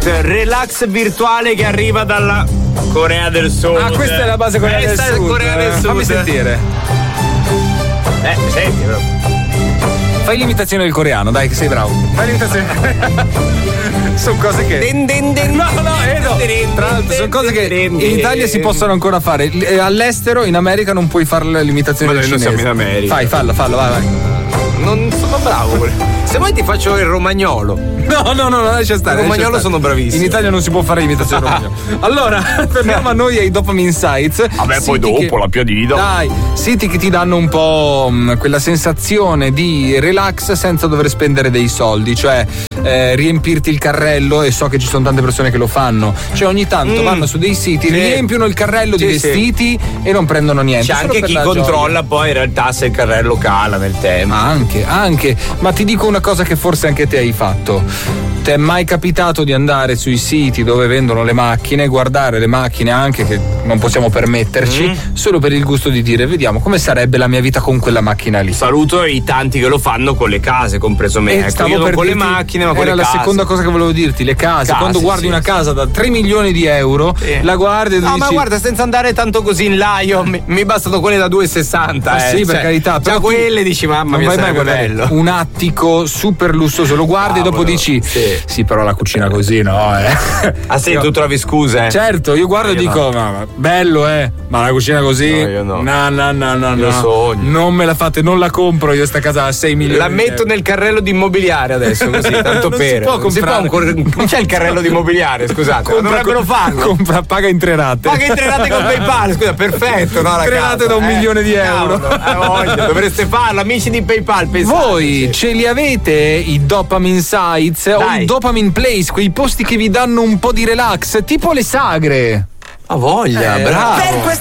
relax virtuale che arriva dalla Corea del Sud. Ah, questa è la base Corea del Sud. Corea del Sud. Fammi sentire. Senti, bro. Fai l'imitazione del coreano, dai, che sei bravo. Fai l'imitazione. Sono cose che. No, tra l'altro, sono cose che in Italia si possono ancora fare. All'estero, in America, non puoi fare l'imitazione del cinese. Noi siamo in America. Fallo, vai. Non sono bravo. Se vuoi ti faccio il romagnolo. No, lascia stare. Il romagnolo sono bravissimo. In Italia non si può fare l'imitazione del romagnolo. Allora, torniamo a noi ai Dopamine Sites. Vabbè, poi dopo la piadina. Dai, siti che ti danno un po' quella sensazione di relax senza dover spendere dei soldi, cioè riempirti il carrello, e so che ci sono tante persone che lo fanno. Cioè ogni tanto vanno su dei siti, riempiono il carrello di vestiti e non prendono niente. C'è anche chi controlla poi in realtà se il carrello cala nel tempo. Anche, ma ti dico una cosa che forse anche te hai fatto. Ti è mai capitato di andare sui siti dove vendono le macchine, guardare le macchine anche che non possiamo permetterci, solo per il gusto di dire vediamo come sarebbe la mia vita con quella macchina lì? Saluto i tanti che lo fanno con le case, compreso me. Io non con le macchine, ma con le case. Era la seconda cosa che volevo dirti, le case. Quando guardi una casa da 3 milioni di euro, la guardi e dici... ma guarda, senza andare tanto così in là, mi bastano quelle da 2,60. Sì, per carità. Già quelle dici, mamma mia, sarebbe bello. Un attico super lussuoso, lo guardi e dopo dici sì, però la cucina così no. Ah sì, tu trovi scuse? Certo, io guardo e dico ma bello ma la cucina così? No, io no. No. Io sogno. Non me la fate, non la compro io sta casa a 6 milioni. La metto nel carrello di immobiliare adesso, così, tanto non per. Si può comprare. Non c'è il carrello di immobiliare, scusate. Dovrebbero farlo. Paga in 3 rate. Paga in 3 rate con PayPal, scusa, perfetto, no, ragazzi. 3 rate da 1 milione di euro. Dovreste farlo, amici di PayPal, pensate. Voi ce li avete i Dopamine Sites o i Dopamine Place, quei posti che vi danno un po' di relax, tipo le sagre? A voglia, bravo.